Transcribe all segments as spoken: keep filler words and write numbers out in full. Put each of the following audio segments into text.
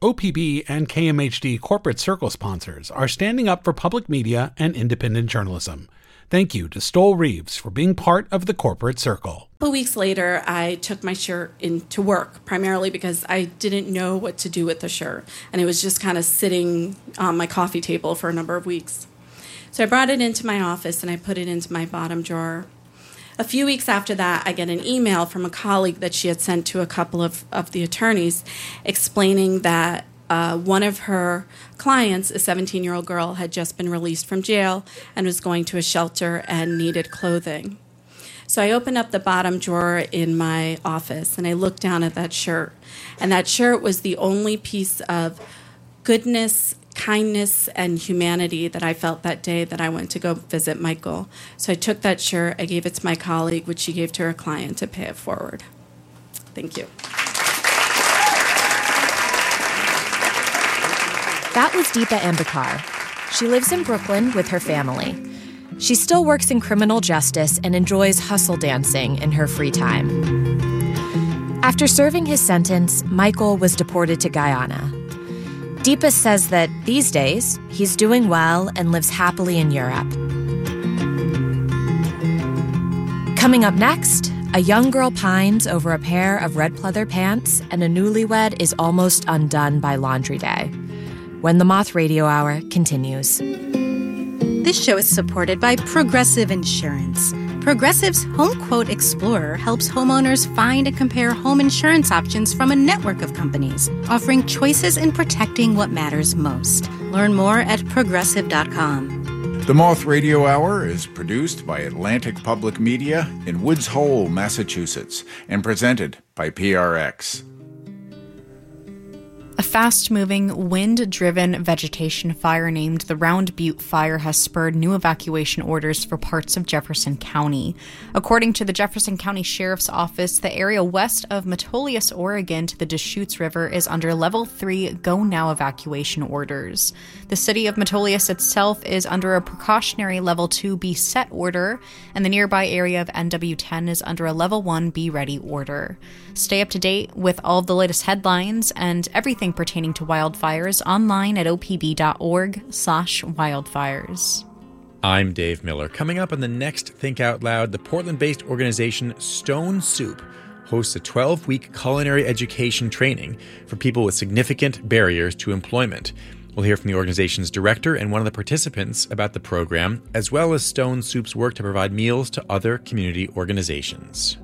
O P B and K M H D Corporate Circle sponsors are standing up for public media and independent journalism. Thank you to Stoll Reeves for being part of the Corporate Circle. A couple weeks later, I took my shirt into work, primarily because I didn't know what to do with the shirt, and it was just kind of sitting on my coffee table for a number of weeks. So I brought it into my office, and I put it into my bottom drawer. A few weeks after that, I get an email from a colleague that she had sent to a couple of, of the attorneys explaining that Uh, one of her clients, a seventeen-year-old girl, had just been released from jail and was going to a shelter and needed clothing. So I opened up the bottom drawer in my office and I looked down at that shirt. And that shirt was the only piece of goodness, kindness, and humanity that I felt that day that I went to go visit Michael. So I took that shirt, I gave it to my colleague, which she gave to her client to pay it forward. Thank you. That was Deepa Ambikar. She lives in Brooklyn with her family. She still works in criminal justice and enjoys hustle dancing in her free time. After serving his sentence, Michael was deported to Guyana. Deepa says that these days, he's doing well and lives happily in Europe. Coming up next, a young girl pines over a pair of red pleather pants, and a newlywed is almost undone by laundry day. When the Moth Radio Hour continues. This show is supported by Progressive Insurance. Progressive's Home Quote Explorer helps homeowners find and compare home insurance options from a network of companies, offering choices in protecting what matters most. Learn more at progressive dot com. The Moth Radio Hour is produced by Atlantic Public Media in Woods Hole, Massachusetts, and presented by P R X. A fast-moving, wind-driven vegetation fire named the Round Butte Fire has spurred new evacuation orders for parts of Jefferson County. According to the Jefferson County Sheriff's Office, the area west of Metolius, Oregon to the Deschutes River is under Level three Go Now evacuation orders. The city of Metolius itself is under a precautionary Level two Be Set order, and the nearby area of N W ten is under a Level one Be Ready order. Stay up to date with all of the latest headlines and everything pertaining to wildfires online at opb.org slash wildfires. I'm Dave Miller. Coming up on the next Think Out Loud, the Portland-based organization Stone Soup hosts a twelve-week culinary education training for people with significant barriers to employment. We'll hear from the organization's director and one of the participants about the program, as well as Stone Soup's work to provide meals to other community organizations.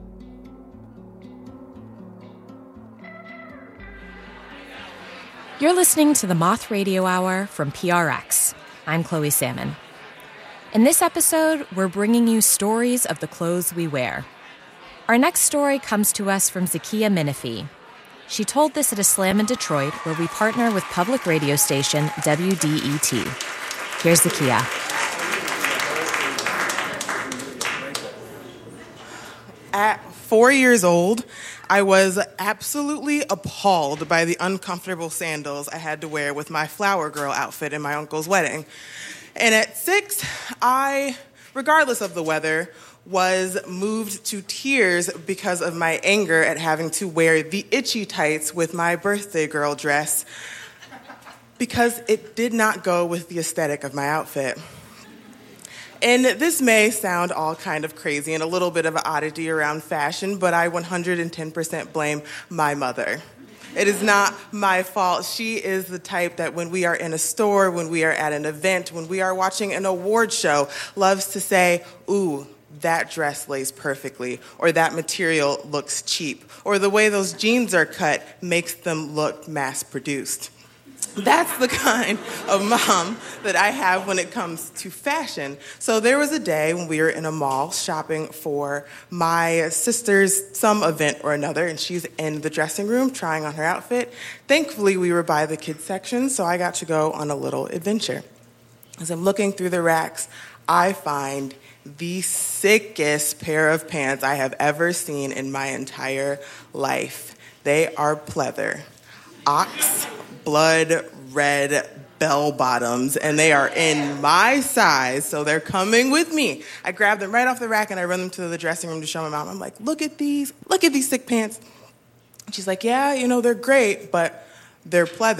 You're listening to the Moth Radio Hour from P R X. I'm Chloe Salmon. In this episode, we're bringing you stories of the clothes we wear. Our next story comes to us from Zakiya Minifee. She told this at a slam in Detroit, where we partner with public radio station W D E T. Here's Zakiya. At four years old, I was absolutely appalled by the uncomfortable sandals I had to wear with my flower girl outfit in my uncle's wedding. And at six, I, regardless of the weather, was moved to tears because of my anger at having to wear the itchy tights with my birthday girl dress, because it did not go with the aesthetic of my outfit. And this may sound all kind of crazy and a little bit of an oddity around fashion, but I one hundred ten percent blame my mother. It is not my fault. She is the type that when we are in a store, when we are at an event, when we are watching an award show, loves to say, ooh, that dress lays perfectly, or that material looks cheap, or the way those jeans are cut makes them look mass-produced. That's the kind of mom that I have when it comes to fashion. So there was a day when we were in a mall shopping for my sister's some event or another, and she's in the dressing room trying on her outfit. Thankfully, we were by the kids section, so I got to go on a little adventure. As I'm looking through the racks, I find the sickest pair of pants I have ever seen in my entire life. They are pleather. Ox blood red bell bottoms, and they are in my size, so they're coming with me. I grab them right off the rack and I run them to the dressing room to show my mom. I'm like, look at these, look at these sick pants. And she's like, yeah, you know, they're great, but they're pleather.